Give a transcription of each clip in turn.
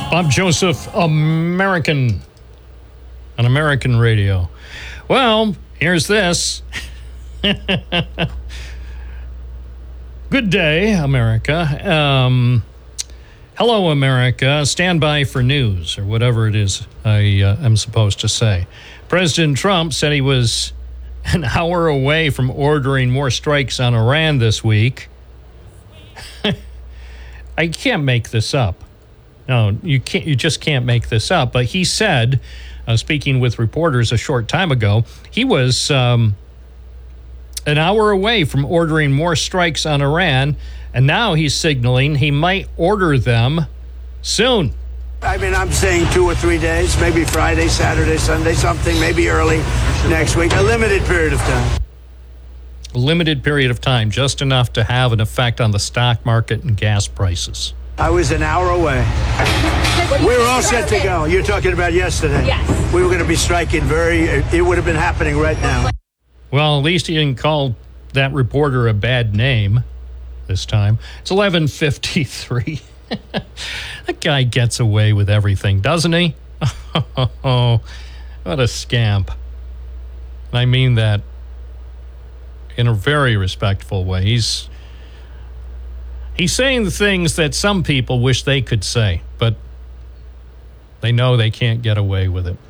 Bob Joseph, American, on American radio. Well, here's this. Good day, America. Hello, America. Stand by for news, or whatever it is I am supposed to say. President Trump said he was an hour away from ordering more strikes on Iran this week. I can't make this up. No, you can't. You just can't make this up. But he said, speaking with reporters a short time ago, he was an hour away from ordering more strikes on Iran, and now he's signaling he might order them soon. I mean, I'm saying 2 or 3 days, maybe Friday, Saturday, Sunday, something, maybe early next week, a limited period of time. A limited period of time, just enough to have an effect on the stock market and gas prices. I was an hour away. We were all set to go. You're talking about yesterday. Yes. We were going to be striking it would have been happening right now. Well, at least he didn't call that reporter a bad name this time. It's 11:53. That guy gets away with everything, doesn't he? Oh, what a scamp. And I mean that in a very respectful way. He's saying the things that some people wish they could say, but they know they can't get away with it.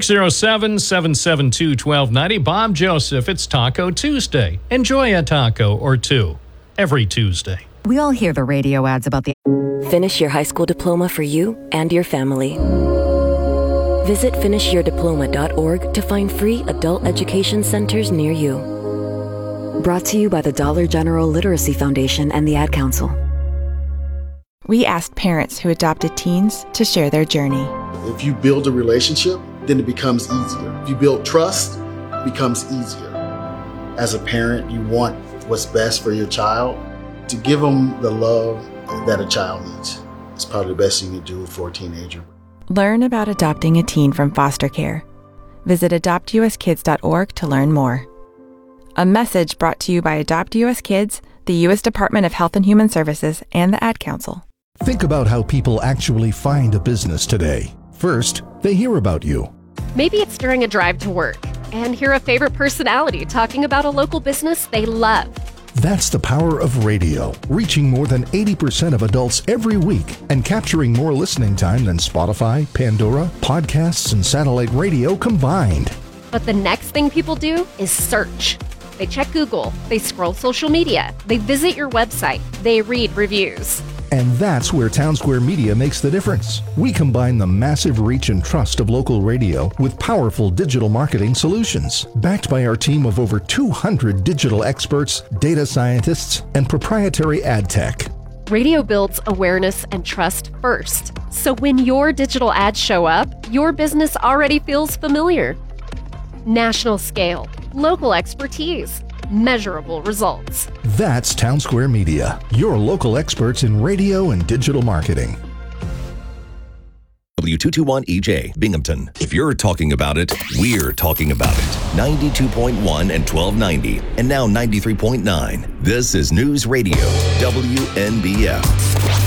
607-772-1290. Bob Joseph, it's Taco Tuesday. Enjoy a taco or two every Tuesday. We all hear the radio ads about the... Finish your high school diploma for you and your family. Visit finishyourdiploma.org to find free adult education centers near you. Brought to you by the Dollar General Literacy Foundation and the Ad Council. We asked parents who adopted teens to share their journey. If you build a relationship, then it becomes easier. If you build trust, it becomes easier. As a parent, you want what's best for your child. To give them the love that a child needs. It's probably the best thing you can do for a teenager. Learn about adopting a teen from foster care. Visit adoptuskids.org to learn more. A message brought to you by Adopt US Kids, the U.S. Department of Health and Human Services, and the Ad Council. Think about how people actually find a business today. First, they hear about you. Maybe it's during a drive to work and hear a favorite personality talking about a local business they love. That's the power of radio, reaching more than 80% of adults every week and capturing more listening time than Spotify, Pandora, podcasts, and satellite radio combined. But the next thing people do is search. They check Google, they scroll social media, they visit your website, they read reviews. And that's where Townsquare Media makes the difference. We combine the massive reach and trust of local radio with powerful digital marketing solutions, backed by our team of over 200 digital experts, data scientists, and proprietary ad tech. Radio builds awareness and trust first. So when your digital ads show up, your business already feels familiar. National scale, local expertise, measurable results. That's Townsquare Media, your local experts in radio and digital marketing. W221EJ, Binghamton. If you're talking about it, we're talking about it. 92.1 and 1290, and now 93.9. This is News Radio, WNBF.